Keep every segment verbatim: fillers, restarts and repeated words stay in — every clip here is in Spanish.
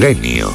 Genio.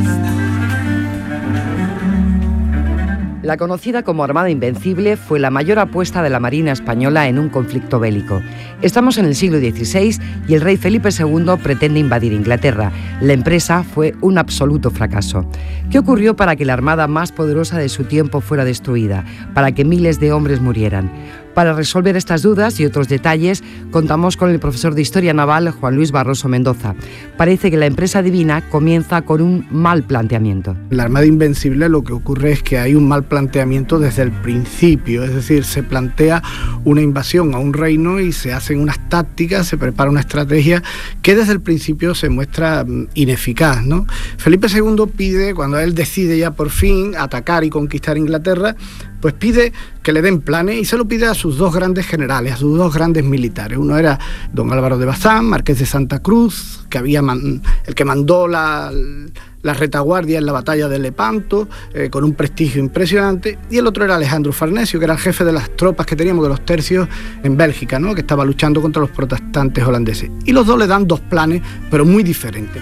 La conocida como Armada Invencible fue la mayor apuesta de la Marina española en un conflicto bélico. Estamos en el siglo dieciséis y el rey Felipe segundo pretende invadir Inglaterra. La empresa fue un absoluto fracaso. ¿Qué ocurrió para que la armada más poderosa de su tiempo fuera destruida? Para que miles de hombres murieran. Para resolver estas dudas y otros detalles, contamos con el profesor de Historia Naval, Juan Luis Barroso Mendoza. Parece que la empresa divina comienza con un mal planteamiento. La Armada Invencible, lo que ocurre es que hay un mal planteamiento desde el principio, es decir, se plantea una invasión a un reino y se hacen unas tácticas, se prepara una estrategia que desde el principio se muestra ineficaz, ¿no? Felipe segundo pide, cuando él decide ya por fin atacar y conquistar Inglaterra, pues pide que le den planes y se lo pide a sus dos grandes generales, a sus dos grandes militares. Uno era don Álvaro de Bazán, marqués de Santa Cruz, que había man, el que mandó la, la retaguardia en la batalla de Lepanto, eh, con un prestigio impresionante, y el otro era Alejandro Farnesio, que era el jefe de las tropas que teníamos, de los tercios en Bélgica, ¿no?, que estaba luchando contra los protestantes holandeses. Y los dos le dan dos planes, pero muy diferentes.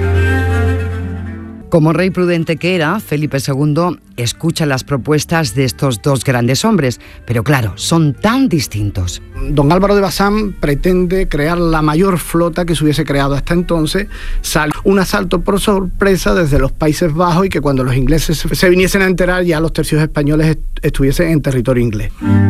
Como rey prudente que era, Felipe segundo escucha las propuestas de estos dos grandes hombres, pero claro, son tan distintos. Don Álvaro de Bazán pretende crear la mayor flota que se hubiese creado hasta entonces, sale un asalto por sorpresa desde los Países Bajos y que cuando los ingleses se viniesen a enterar ya los tercios españoles estuviesen en territorio inglés.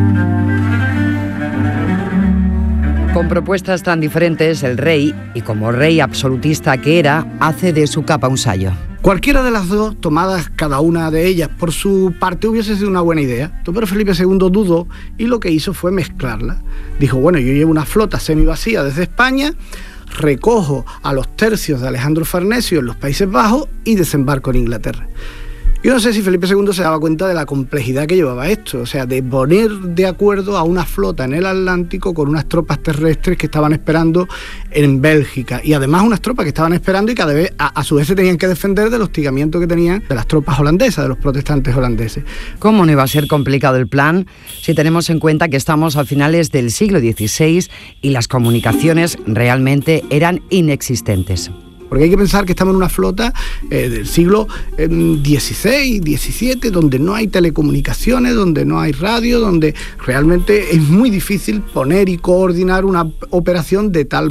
Con propuestas tan diferentes, el rey, y como rey absolutista que era, hace de su capa un sayo. Cualquiera de las dos, tomadas cada una de ellas por su parte, hubiese sido una buena idea. Pero Felipe segundo dudó y lo que hizo fue mezclarla. Dijo, bueno, yo llevo una flota semivacía desde España, recojo a los tercios de Alejandro Farnesio en los Países Bajos y desembarco en Inglaterra. Yo no sé si Felipe segundo se daba cuenta de la complejidad que llevaba esto, o sea, de poner de acuerdo a una flota en el Atlántico con unas tropas terrestres que estaban esperando en Bélgica, y además unas tropas que estaban esperando y que a, vez, a, a su vez se tenían que defender del hostigamiento que tenían de las tropas holandesas, de los protestantes holandeses. ¿Cómo no iba a ser complicado el plan si tenemos en cuenta que estamos a finales del siglo dieciséis y las comunicaciones realmente eran inexistentes? Porque hay que pensar que estamos en una flota eh, del siglo dieciséis, diecisiete, donde no hay telecomunicaciones, donde no hay radio, donde realmente es muy difícil poner y coordinar una operación de tal